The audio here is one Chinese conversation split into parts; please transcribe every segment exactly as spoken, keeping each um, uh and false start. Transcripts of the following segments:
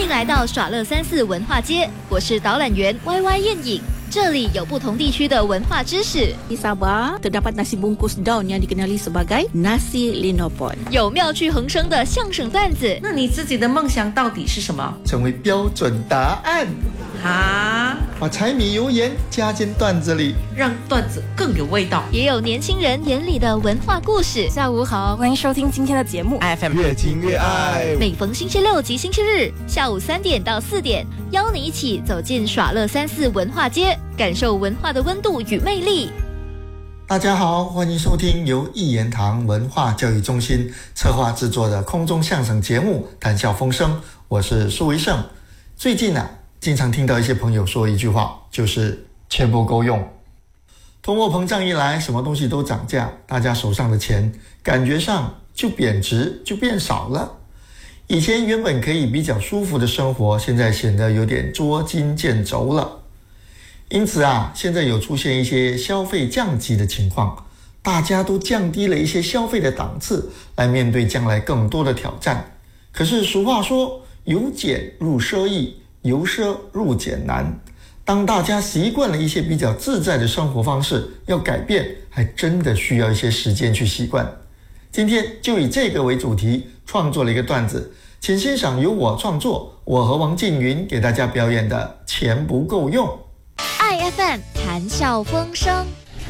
迎来到耍乐三四文化街，我是导览员 Y Y 燕颖。这里有不同地区的文化知识。 Di Sabah terdapat nasi bungkus daun yang dikenali sebagai nasi linopon。 有妙趣横生的相声段子。 那你自己的梦想到底是什么？ 成为标准答案。 啊， 把柴米油盐加进段子里， 让段子更有味道。 也有年轻人眼里的文化故事。 下午好，欢迎收听今天的节目 F M 越听越爱。 每逢星期六及星期日下午三点到四点，邀你一起走进耍乐三四文化街，感受文化的温度与魅力。 大家好，欢迎收听由一言堂文化教育中心策划制作的空中相声节目《谈笑风生》，我是苏维盛。最近啊，经常听到一些朋友说一句话，就是钱不够用。通货膨胀一来，什么东西都涨价，大家手上的钱感觉上就贬值，就变少了。以前原本可以比较舒服的生活，现在显得有点捉襟见肘了。因此啊，现在有出现一些消费降级的情况，大家都降低了一些消费的档次，来面对将来更多的挑战。可是俗话说，由俭入奢易，由奢入俭难。当大家习惯了一些比较自在的生活方式，要改变还真的需要一些时间去习惯。今天就以这个为主题，创作了一个段子，请欣赏由我创作，我和王静云给大家表演的《钱不够用》。 爱 F M 谈笑风生。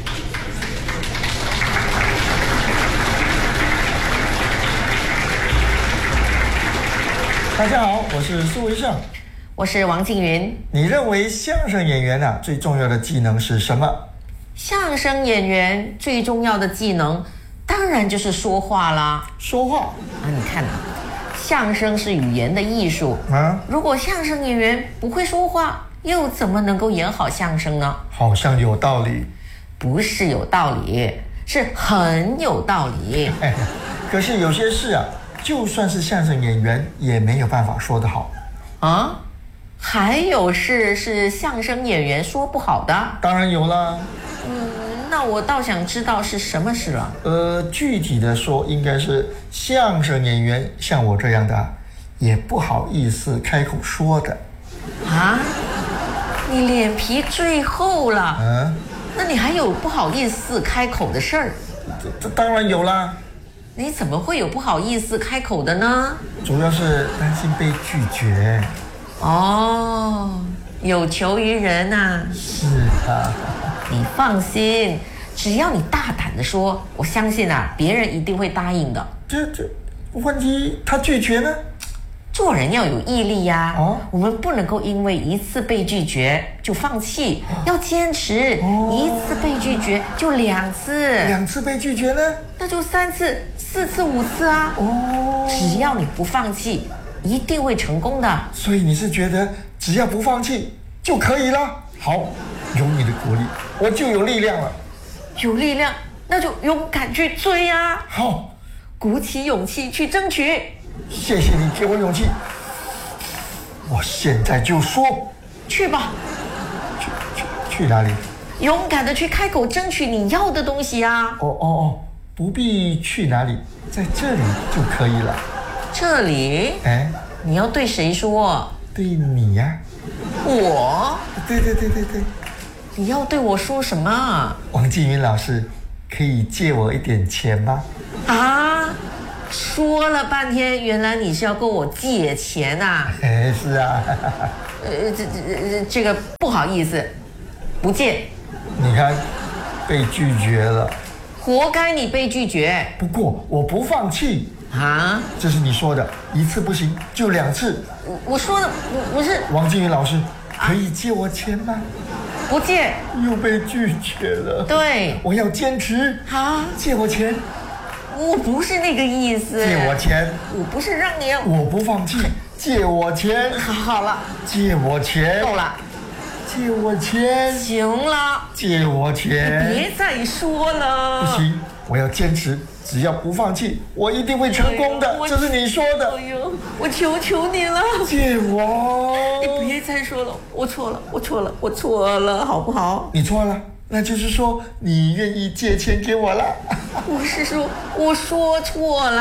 大家好，我是苏维盛。 我是王静云。 你认为相声演员啊最重要的技能是什么？ 相声演员最重要的技能当然就是说话啦。 说话啊，你看啊，相声是语言的艺术啊， 如果相声演员不会说话，又怎么能够演好相声呢？ 好像有道理。 不是有道理，是很有道理。 哎，可是有些事啊，就算是相声演员也没有办法说得好啊。还有事是相声演员说不好的？ 当然有啦。 嗯，那我倒想知道是什么事了。 呃，具体的说，应该是相声演员像我这样的，也不好意思开口说的。 啊？你脸皮最厚了。 嗯， 那你还有不好意思开口的事儿？ 这这当然有啦。 你怎么会有不好意思开口的呢？ 主要是担心被拒绝。 哦，有求于人啊。 是啊。 你放心，只要你大胆的说，我相信啊，别人一定会答应的。 这这，问题他拒绝呢？ 做人要有毅力呀、 哦， 我们不能够因为一次被拒绝就放弃，要坚持。哦、一次被拒绝就两次， 两次被拒绝呢， 那就三次、四次、五次啊。 哦， 只要你不放弃，一定会成功的。 所以你是觉得只要不放弃就可以了？好，有你的鼓励，我就有力量了。 有力量，那就勇敢去追啊！ 好， 鼓起勇气去争取。 谢谢你给我勇气，我现在就说。 去吧。 去去去哪里？ 勇敢的去开口争取你要的东西啊！ 哦哦哦，不必去哪里，在这里就可以了。 这里？ 哎， 你要对谁说？ 对你呀、 啊。我？ 对对对对对。 你要对我说什么？ 王静云老师，可以借我一点钱吗？ 啊？说了半天，原来你是要跟我借钱啊？ 哎，是啊。 呃，这这这个不好意思，不借。 你看，被拒绝了。 活该你被拒绝。 不过我不放弃啊！ 这是你说的，一次不行就两次。 我我说的我我是王静云老师，可以借我钱吗？ 不借。 又被拒绝了。 对， 我要坚持。 啊！ 借我钱。 我不是那个意思。 借我钱。 我不是让你。 我不放弃。借我钱。 好，好了。 借我钱。 够了。 借我钱。 行了。 借我钱。 你别再说了。 不行，我要坚持，只要不放弃，我一定会成功的。哎、这是你说的。 哎呦，我求求你了。 借我。 你别再说了，我错了，我错了，我错了，好不好？ 你错了。那就是说你愿意借钱给我了。 我是说我说错了，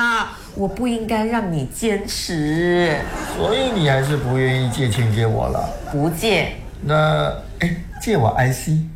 我不应该让你坚持。 所以你还是不愿意借钱给我了？ 不借。 那哎，借我 I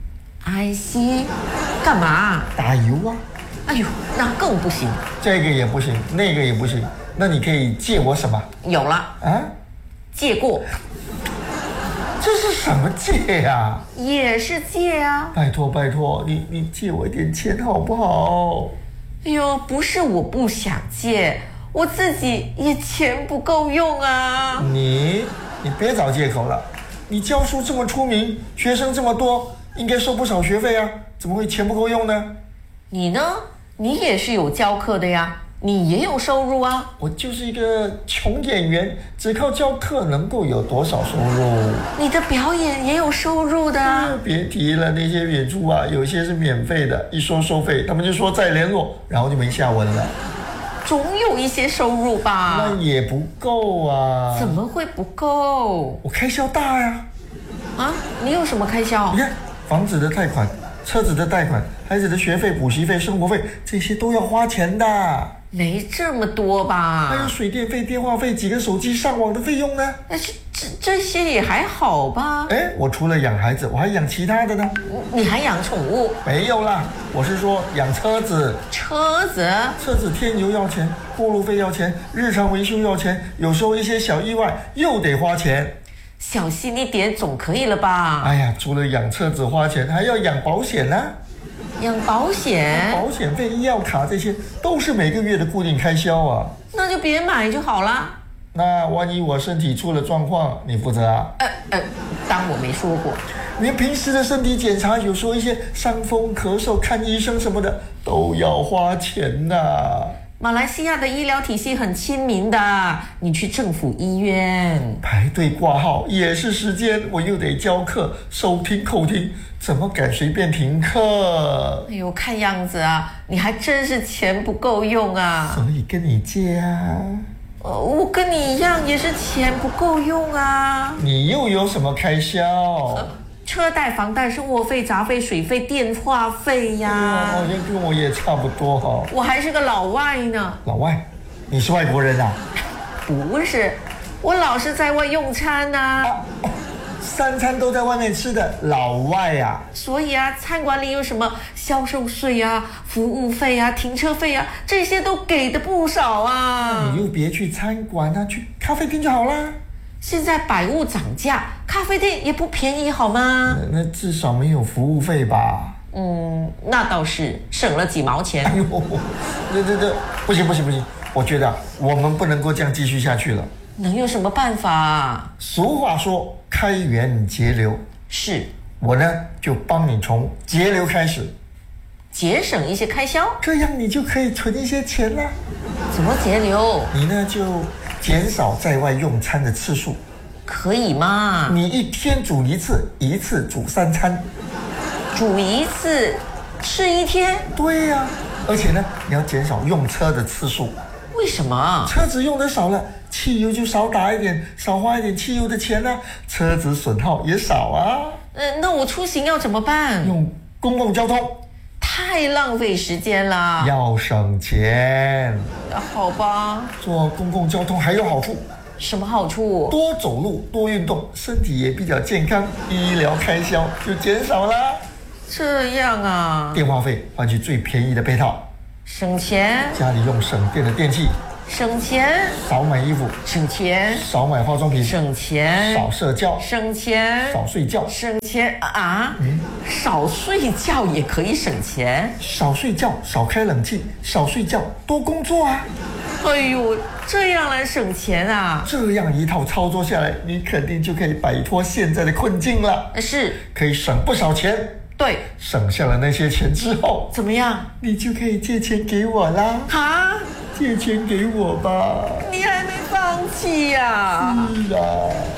C。I C 干嘛？ 打油啊。 哎呦，那更不行。 这个也不行，那个也不行。那你可以借我什么？ 有了啊， 借过。 这是什么借呀、啊？ 也是借啊。 拜托拜托，你你借我一点钱好不好？ 哎呦，不是我不想借，我自己也钱不够用啊。 你你别找借口了，你教书这么出名，学生这么多，应该收不少学费啊，怎么会钱不够用呢？ 你呢？你也是有教课的呀，你也有收入啊。 我就是一个穷演员，只靠教课能够有多少收入？ 你的表演也有收入的啊。 呃、别提了，那些演出啊，有些是免费的，一说收费，他们就说再联络，然后就没下文了。 总有一些收入吧？ 那也不够啊。 怎么会不够？ 我开销大呀。 啊，你有什么开销？ 你看，房子的贷款，车子的贷款，孩子的学费、补习费、生活费，这些都要花钱的。 没这么多吧？ 还有水电费、电话费，几个手机上网的费用呢？ 但是这这些也还好吧？ 哎，我除了养孩子，我还养其他的呢。 你还养宠物？ 没有啦，我是说养车子。 车子？ 车子添油要钱，过路费要钱，日常维修要钱，有时候一些小意外又得花钱。 小心一点总可以了吧？ 哎呀，除了养车子花钱，还要养保险呢、啊。 养保险？ 保险费、医药卡这些都是每个月的固定开销啊。 那就别买就好啦。 那万一我身体出了状况，你负责啊？ 呃呃，当我没说过。 连平时的身体检查，有时候一些伤风、咳嗽、看医生什么的，都要花钱呐、啊。 马来西亚的医疗体系很亲民的，你去政府医院排队挂号也是时间，我又得教课、收听、口听，怎么敢随便停课？ 哎呦，看样子啊，你还真是钱不够用啊。 所以跟你借啊。 呃，我跟你一样也是钱不够用啊。 你又有什么开销？呃车贷、房贷、生活费、杂费、水费、电话费呀， 好像跟我也差不多哈、哦。 我还是个老外呢。 老外？你是外国人啊？ 不是，我老是在外用餐呐、啊啊哦。三餐都在外面吃的老外啊。 所以啊，餐馆里有什么销售税啊、服务费啊、停车费啊，这些都给的不少啊。 你又别去餐馆啊，去咖啡厅就好啦。 现在百物涨价，咖啡店也不便宜好吗？ 那, 那至少没有服务费吧？ 嗯，那倒是省了几毛钱。 哎呦，这这这不行不行不行！我觉得我们不能够这样继续下去了。 能有什么办法啊？ 俗话说开源节流， 是我呢就帮你从节流开始， 节省一些开销， 这样你就可以存一些钱啦。 怎么节流？ 你呢就减少在外用餐的次数， 可以吗？ 你一天煮一次，一次煮三餐， 煮一次吃一天。 对呀、啊，而且呢，你要减少用车的次数。 为什么？ 车子用的少了，汽油就少打一点，少花一点汽油的钱呢、啊，车子损耗也少啊。 呃，那我出行要怎么办？ 用公共交通。 太浪费时间了， 要省钱。 好吧， 坐公共交通还有好处。 什么好处？ 多走路，多运动，身体也比较健康，医疗开销就减少了。 这样啊？ 电话费换去最便宜的配套， 省钱。 家里用省电的电器， 省钱。 少买衣服， 省钱。 少买化妆品， 省钱。 少社交， 省钱。 少睡觉， 省钱啊？嗯，少睡觉也可以省钱？ 少睡觉，少开冷气，少睡觉，多工作啊。 哎呦，这样来省钱啊？ 这样一套操作下来，你肯定就可以摆脱现在的困境了。 是， 可以省不少钱。 对， 省下了那些钱之后， 怎么样？ 你就可以借钱给我啦。 哈？ 借钱给我吧。 你还没放弃呀、啊？ 是啊。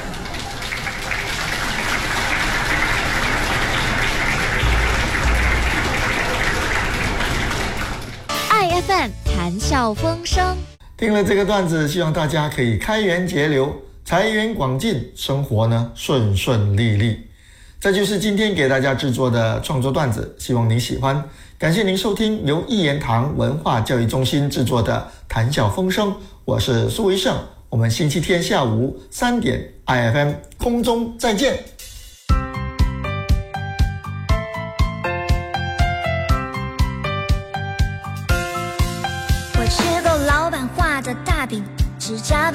爱 F M 谈笑风生。 听了这个段子，希望大家可以开源节流，财源广进，生活呢顺顺利利。这就是今天给大家制作的创作段子，希望你喜欢。 感谢您收听由一言堂文化教育中心制作的谈笑风生，我是苏维盛，我们星期天下午三点 I F M 空中再见。 我吃过老板画的大饼，吃炸